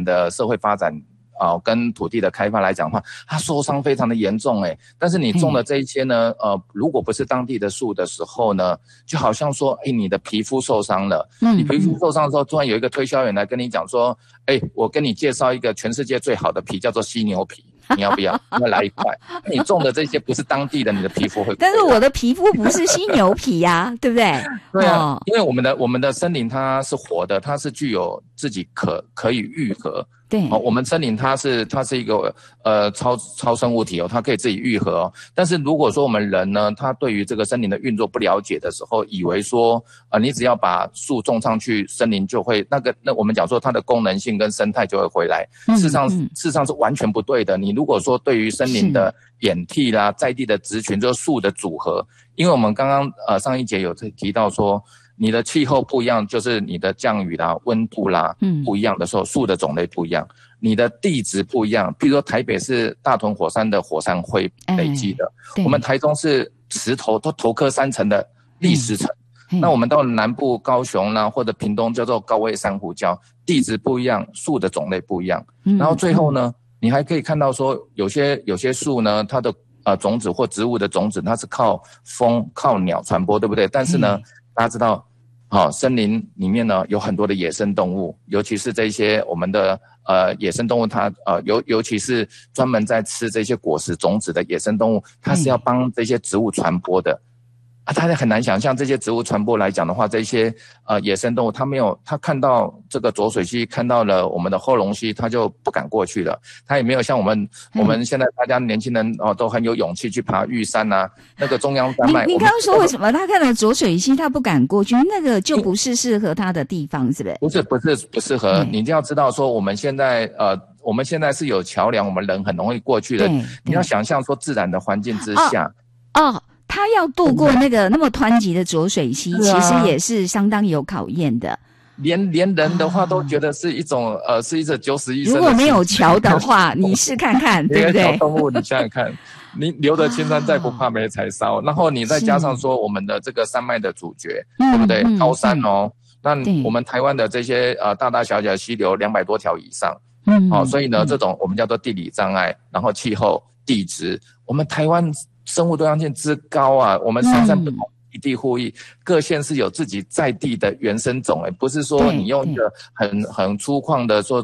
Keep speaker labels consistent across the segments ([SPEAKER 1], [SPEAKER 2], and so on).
[SPEAKER 1] 的社会发展跟土地的开发来讲的话，它受伤非常的严重但是你种了这一些呢，如果不是当地的树的时候呢，就好像说，你的皮肤受伤了，你皮肤受伤的时候，突然有一个推销员来跟你讲说，我跟你介绍一个全世界最好的皮，叫做犀牛皮。你要不要？要来一块？你种的这些不是当地的，你的皮肤会。
[SPEAKER 2] 但是我的皮肤不是犀牛皮呀，对不对？
[SPEAKER 1] 对啊，因为我们的森林它是活的，它是具有自己可以愈合。
[SPEAKER 2] 对，
[SPEAKER 1] 我们森林它是一个超生物体它可以自己愈合但是如果说我们人呢，他对于这个森林的运作不了解的时候，以为说你只要把树种上去，森林就会那我们讲说它的功能性跟生态就会回来。事实上是完全不对的。你如果说对于森林的演替啦，在地的植群，就是树的组合，因为我们刚刚上一节有提到说，你的气候不一样，就是你的降雨啦、温度啦不一样的时候，树的种类不一样，你的地质不一样。比如说台北是大屯火山的火山灰累积的，我们台中是石头都头科3层的砾石层。那我们到南部高雄啦或者屏东叫做高位珊瑚礁，地质不一样，树的种类不一样。然后最后呢，你还可以看到说有些树呢，它的种子或植物的种子，它是靠风靠鸟传播，对不对？但是呢，大家知道森林里面呢有很多的野生动物，尤其是这些我们的野生动物，它尤其是专门在吃这些果实种子的野生动物，它是要帮这些植物传播的。大家很难想象，这些植物传播来讲的话，这些野生动物它看到这个浊水溪，看到了我们的后龙溪，它就不敢过去了。它也没有像我们现在大家年轻人都很有勇气去爬玉山啊，那个中央山脉。
[SPEAKER 2] 你刚刚说为什么他看到浊水溪他不敢过去？那个就不是适合他的地方，是不是？
[SPEAKER 1] 不适合。你一定要知道说，我们现在是有桥梁，我们人很容易过去的。你要想象说自然的环境之下。
[SPEAKER 2] 他要渡过那个那么湍急的浊水溪，其实也是相当有考验的。
[SPEAKER 1] 连人的话都觉得是一种是一种九死一生的。
[SPEAKER 2] 如果没有桥的话，你试看看，对不对？
[SPEAKER 1] 小动物，你想想看，你留得青山在，不怕没柴烧。然后你再加上说我们的这个山脉的主角，对不对？高山那我们台湾的这些大大小小的溪流200多条以上，所以呢，这种我们叫做地理障碍，然后气候、地质，我们台湾生物多样性之高啊，我们山不同，一地互益，各县是有自己在地的原生种，不是说你用一个很粗犷的说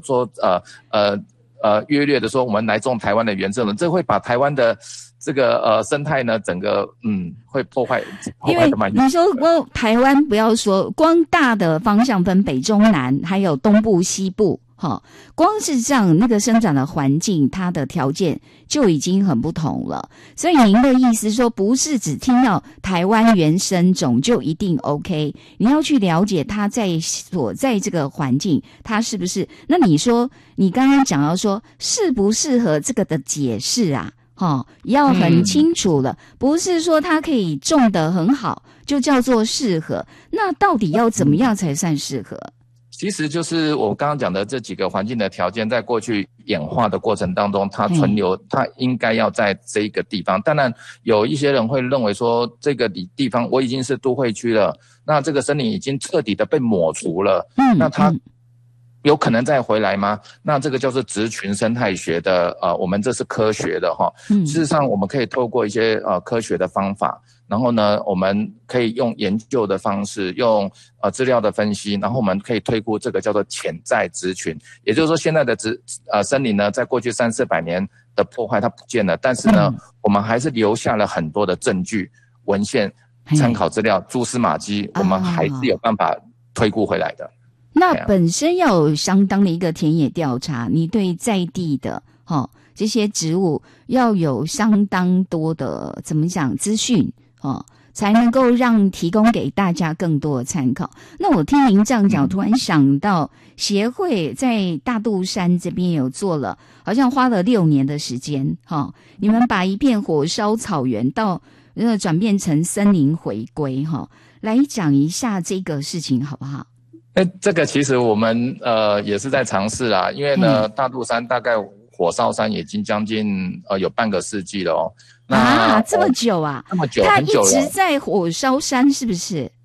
[SPEAKER 1] 约略的说我们来种台湾的原生种，这会把台湾的这个生态呢整个会破坏的蛮严重的。因为
[SPEAKER 2] 你说光台湾不要说，光大的方向分北中南，还有东部西部。光是这样，那个生长的环境，它的条件就已经很不同了。所以您的意思说，不是只听到台湾原生种就一定 OK， 你要去了解它所在这个环境，它是不是？那你说，你刚刚讲到说适不适合这个的解释啊？要很清楚了，不是说它可以种得很好就叫做适合。那到底要怎么样才算适合？
[SPEAKER 1] 其实就是我刚刚讲的这几个环境的条件，在过去演化的过程当中，它存留，它应该要在这一个地方。当然，有一些人会认为说，这个地方我已经是都会区了，那这个森林已经彻底的被抹除了，那它有可能再回来吗？那这个叫做植群生态学的，我们这是科学的哈。事实上，我们可以透过一些科学的方法。然后呢，我们可以用研究的方式，用资料的分析，然后我们可以推估这个叫做潜在植群。也就是说，现在的森林呢，在过去300-400年的破坏它不见了，但是呢，我们还是留下了很多的证据、文献、参考资料、蛛丝马迹，我们还是有办法推估回来的。
[SPEAKER 2] 那本身要有相当的一个田野调查，你对在地的这些植物要有相当多的怎么讲资讯才能够提供给大家更多的参考。那我听您这样讲，突然想到协会在大肚山这边有做了，好像花了6年的时间你们把一片火烧草原到转变成森林回归来讲一下这个事情好不好？
[SPEAKER 1] 这个其实我们也是在尝试啦，因为呢大肚山大概火烧山已经将近有半个世纪了
[SPEAKER 2] 这么久啊？
[SPEAKER 1] 这么久，
[SPEAKER 2] 它
[SPEAKER 1] 很久了。
[SPEAKER 2] 一直在火烧山是不是？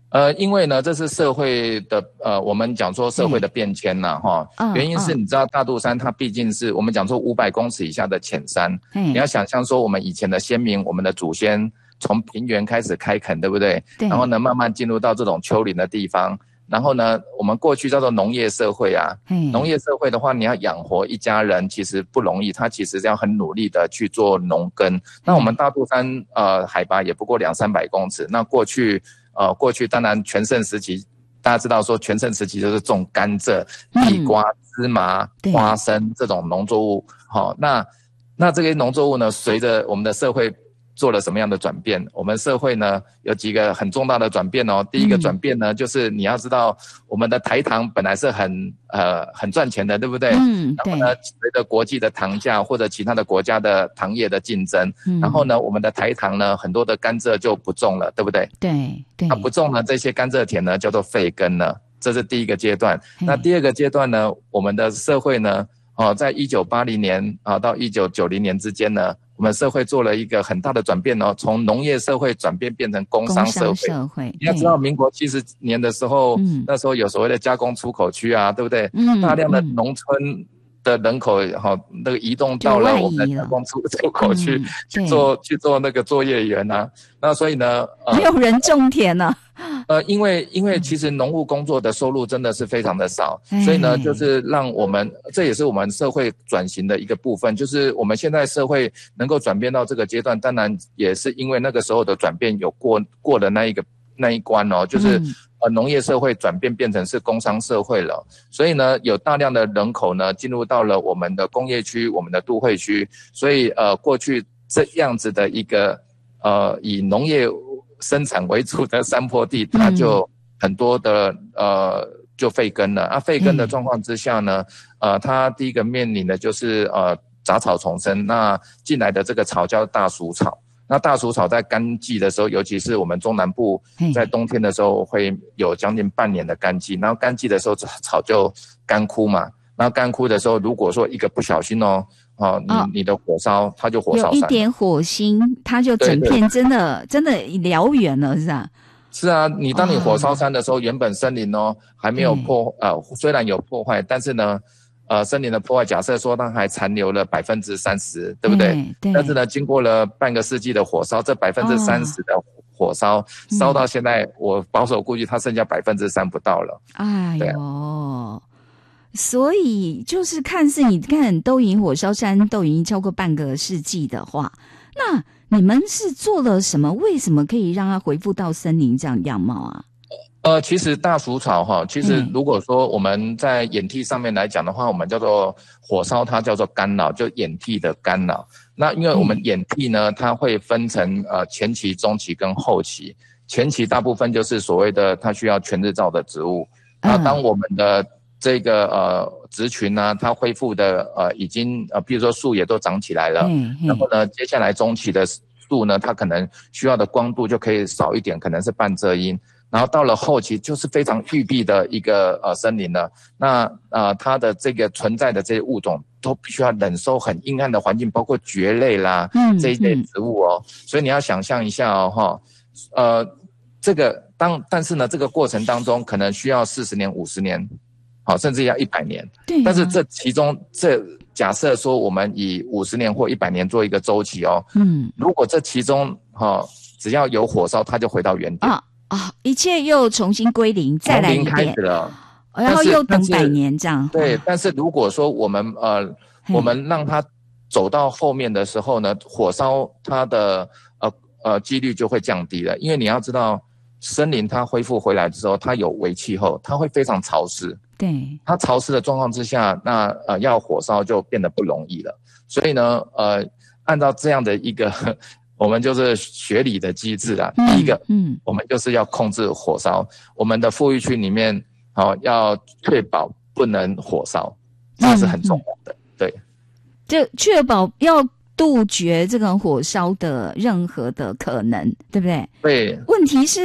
[SPEAKER 1] 因为呢，这是社会的我们讲说社会的变迁呐，哈。原因是你知道大肚山它毕竟是我们讲说500公尺以下的浅山，你要想象说我们以前的先民，我们的祖先从平原开始开垦，对不对？
[SPEAKER 2] 对。
[SPEAKER 1] 然后呢，慢慢进入到这种丘陵的地方。然后呢，我们过去叫做农业社会啊。农业社会的话，你要养活一家人其实不容易，他其实要很努力的去做农耕。那我们大肚山海拔也不过200-300公尺，那过去当然全盛时期，大家知道说全盛时期就是种甘蔗、地瓜、芝麻、花生这种农作物。好，那这些农作物呢，随着我们的社会做了什么样的转变？我们社会呢有几个很重大的转变哦。第一个转变呢，就是你要知道我们的台糖本来是很赚钱的，对不对？然后呢，随着国际的糖价或者其他的国家的糖业的竞争，然后呢，我们的台糖呢很多的甘蔗就不种了，对不对？
[SPEAKER 2] 对。
[SPEAKER 1] 那不种了，这些甘蔗田呢叫做废耕了，这是第一个阶段。那第二个阶段呢，我们的社会呢，在1980年到1990年之间呢，我们社会做了一个很大的转变哦，从农业社会转变成工商社会。你要知道，民国70年的时候，那时候有所谓的加工出口区啊，对不对？大量的农村的人口那个移动到了我们的加工出口区去做那个作业员啊。那所以呢，
[SPEAKER 2] 没有人种田呢。
[SPEAKER 1] 因为其实农务工作的收入真的是非常的少，所以呢，就是让我们这也是我们社会转型的一个部分，就是我们现在社会能够转变到这个阶段，当然也是因为那个时候的转变有过的那一关哦，就是农业社会转变成是工商社会了，所以呢，有大量的人口呢进入到了我们的工业区、我们的都会区，所以过去这样子的一个以农业生产为主的山坡地，它就很多的就废耕了。废耕的状况之下呢，它第一个面临的就是杂草丛生，那进来的这个草叫大鼠草。那大鼠草在干季的时候，尤其是我们中南部在冬天的时候会有将近半年的干季，然后干季的时候草就干枯嘛，然后干枯的时候，如果说一个不小心你的火烧，它就火烧山，
[SPEAKER 2] 有一点火星，它就整片真的燎原了，是吧？
[SPEAKER 1] 是啊，当你火烧山的时候，原本森林还没有虽然有破坏，但是呢，森林的破坏，假设说它还残留了30%，对不对？对。但是呢，经过了半个世纪的火烧，这30%的火烧烧到现在，我保守估计它剩下3%不到了。
[SPEAKER 2] 哎呦。所以就是看似你看都已经火烧山都已经超过半个世纪的话，那你们是做了什么？为什么可以让它恢复到森林这样样貌啊？
[SPEAKER 1] 其实大鼠草其实如果说我们在演替上面来讲的话，我们叫做火烧，它叫做干扰，就演替的干扰。那因为我们演替呢，它会分成前期、中期跟后期。前期大部分就是所谓的它需要全日照的植物。那当我们的这个植群呢，它恢复的已经比如说树也都长起来了，然后呢，接下来中期的树呢，它可能需要的光度就可以少一点，可能是半遮阴。然后到了后期就是非常郁闭的一个森林了。那它的这个存在的这些物种都必须要忍受很阴暗的环境，包括蕨类啦，这一类植物所以你要想象一下这个但是呢，这个过程当中可能需要40年、50年。甚至要100年。对。但是这其中，假设说我们以50年或100年做一个周期如果这其中只要有火烧，它就回到原点
[SPEAKER 2] 一切又重新归零，再来一遍，
[SPEAKER 1] 从零开始了，
[SPEAKER 2] 然后又等100年这样。
[SPEAKER 1] 对。但是如果说我们让它走到后面的时候呢，火烧它的几率就会降低了，因为你要知道，森林它恢复回来之后，它有微气候，它会非常潮湿。
[SPEAKER 2] 对。
[SPEAKER 1] 它潮湿的状况之下，那要火烧就变得不容易了。所以呢，按照这样的一个我们就是学理的机制啊。第一个，我们就是要控制火烧，我们的富裕区里面要确保不能火烧，这是很重要的。对。
[SPEAKER 2] 就确保要杜绝这个火烧的任何的可能，对不对？
[SPEAKER 1] 对。
[SPEAKER 2] 问题是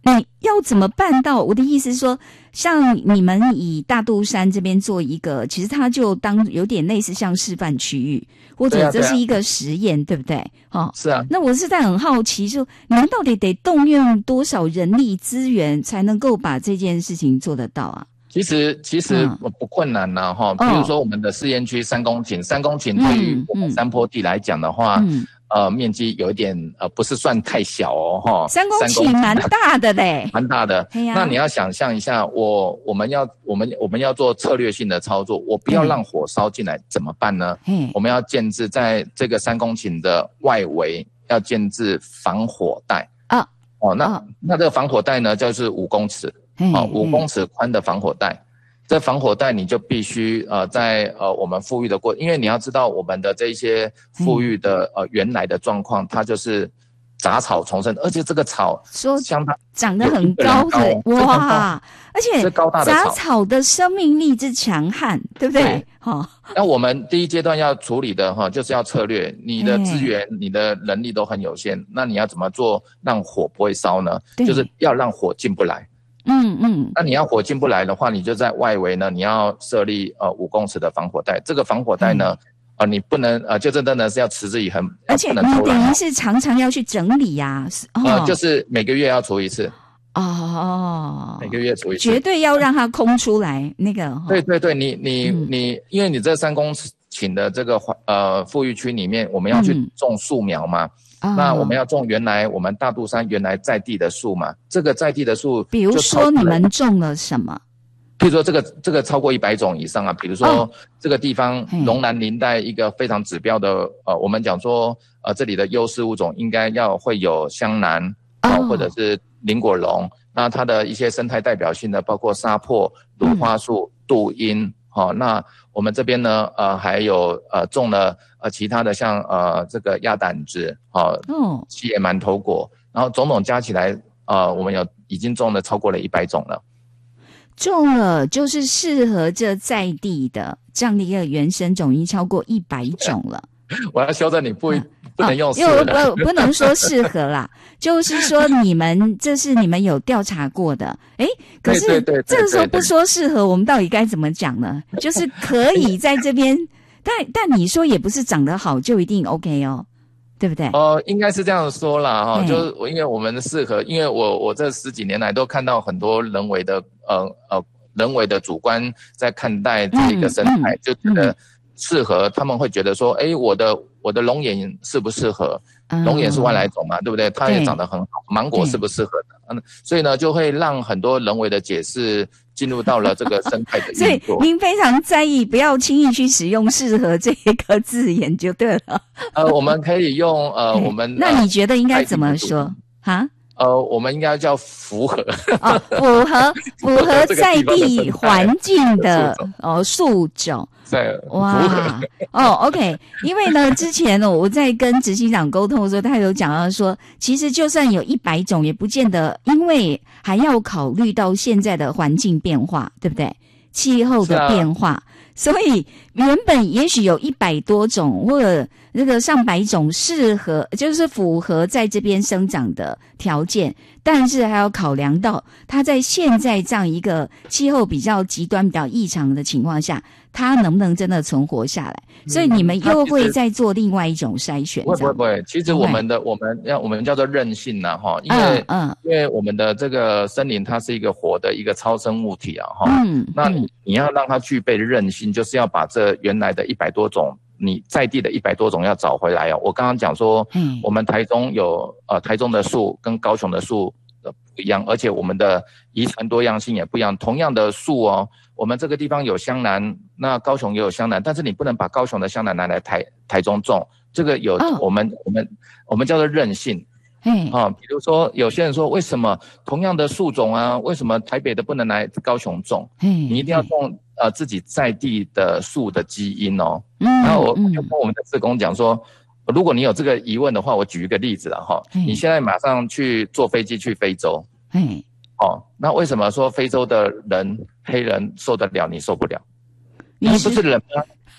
[SPEAKER 2] 你要怎么办到？我的意思是说，像你们以大肚山这边做一个，其实它就当有点类似像示范区域，或者这是一个实验， 对不对？
[SPEAKER 1] 是啊。
[SPEAKER 2] 那我是在很好奇，说你们到底得动用多少人力资源才能够把这件事情做得到啊？
[SPEAKER 1] 其实不困难啦哈。比如说我们的试验区3公顷，3公顷对于我们山坡地来讲的话，面积有一点不是算太小哦哈。
[SPEAKER 2] 3公顷蛮大的嘞，
[SPEAKER 1] 蛮大的。那你要想象一下，我们要做策略性的操作，我不要让火烧进来怎么办呢？我们要建置在这个3公顷的外围，要建置防火带啊。那这个防火带呢，就是5公尺。5公尺宽的防火带，这防火带你就必须在我们复育的因为你要知道我们的这一些复育的原来的状况，它就是杂草丛生，而且这个草相当
[SPEAKER 2] 长得很高的哇，而且杂草的生命力之强悍，对不对？
[SPEAKER 1] 那我们第一阶段要处理的就是要策略，你的资源、你的人力都很有限，那你要怎么做让火不会烧呢？就是要让火进不来。那你要火进不来的话，你就在外围呢，你要设立5公尺的防火带。这个防火带呢，你不能就真的是要持之以恒，
[SPEAKER 2] 而且你等于是常常要去整理呀。
[SPEAKER 1] 就是每个月要除一次。每个月除一次，
[SPEAKER 2] 绝对要让它空出来那个。
[SPEAKER 1] 对，你，因为你这3公顷的这个复育区里面，我们要去种树苗嘛。那我们要种原来我们大肚山原来在地的树嘛，这个在地的树，
[SPEAKER 2] 比如说你们种了什么？
[SPEAKER 1] 比如说这个超过100种以上啊，比如说这个地方龙南林带一个非常指标的我们讲说这里的优势物种应该会有香楠或者是林果龙，那它的一些生态代表性的包括沙坡、鲁花树、杜英。那我们这边呢还有种了其他的像这个鸭胆子西野馒头果，然后种种加起来我们已经种了超过了100种了。
[SPEAKER 2] 种了就是适合这在地的这样的一个原生种已经超过100种了。
[SPEAKER 1] 我要修正你不能用适
[SPEAKER 2] 合，不能说适合啦，就是说这是你们有调查过的。可是这个时候不说适合，我们到底该怎么讲呢？就是可以在这边，但你说也不是长得好就一定 OK 哦，对不对？
[SPEAKER 1] 应该是这样说啦哈，就是因为我们适合，因为我这10几年来都看到很多人为的主观在看待这个生态，就觉得适合，他们会觉得说，我的龙眼适不适合？龙眼是外来种嘛，对不对？它也长得很好。芒果适不适合的？所以呢，就会让很多人为的解释进入到了这个生态的运作。
[SPEAKER 2] 所以您非常在意，不要轻易去使用"适合"这个字眼就对了。
[SPEAKER 1] 我们可以用我们。
[SPEAKER 2] 那你觉得应该怎么说啊？
[SPEAKER 1] 我们应该叫符合
[SPEAKER 2] 符合在地环境的树种。哇，OK， 因为呢，之前我在跟执行长沟通的时候，他有讲到说，其实就算有100种，也不见得，因为还要考虑到现在的环境变化，对不对？气候的变化，所以原本也许有100多种或者那个上百种适合，就是符合在这边生长的条件，但是还要考量到它在现在这样一个气候比较极端、比较异常的情况下，它能不能真的存活下来？所以你们又会再做另外一种筛选。
[SPEAKER 1] 不会，其实我们叫做韧性呐哈，因为我们的这个森林它是一个活的一个超生物体啊哈，那你要让它具备韧性，就是要把这原来的100多种。你在地的100多种要找回来哦。我刚刚讲说，我们台中有台中的树跟高雄的树不一样，而且我们的遗传多样性也不一样。同样的树哦，我们这个地方有香楠，那高雄也有香楠，但是你不能把高雄的香楠拿来台中种，这个有我们叫做韧性。比如说有些人说，为什么同样的树种啊，为什么台北的不能来高雄种？你一定要种自己在地的树的基因哦。然后我就跟我们的志工讲说，如果你有这个疑问的话，我举一个例子啦哈，你现在马上去坐飞机去非洲，那为什么说非洲的黑人受得了，你受不了？你不是人吗？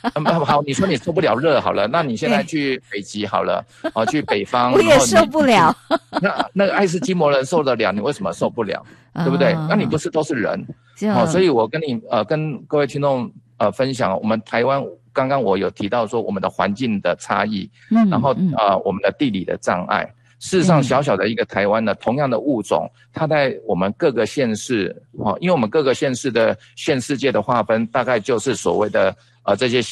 [SPEAKER 1] 好，你说你受不了热好了，那你现在去北极好了，去北方，
[SPEAKER 2] 我也受不了。
[SPEAKER 1] 那个爱斯基摩人受得了，你为什么受不了？对不对？那你不是都是人？所以我跟你跟各位听众分享，我们台湾刚刚我有提到说我们的环境的差异，然后我们的地理的障碍。事实上，小小的一个台湾呢，同样的物种，它在我们各个县市，因为我们各个县市的县市界的划分，大概就是所谓的这些